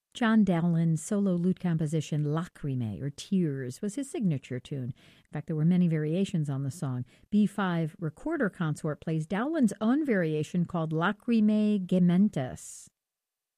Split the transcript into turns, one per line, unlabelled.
John Dowland's solo lute composition Lacrimae, or Tears, was his signature tune. In fact, there were many variations on the song. B5 Recorder Consort plays Dowland's own variation called Lacrimae Gementes.